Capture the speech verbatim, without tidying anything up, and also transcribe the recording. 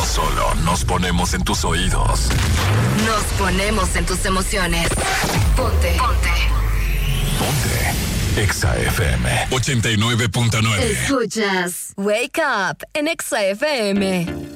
solo nos ponemos en tus oídos. Nos ponemos en tus emociones. Ponte. Ponte. Ponte. Exa F M ochenta y nueve punto nueve. Escuchas Wake Up en Exa F M.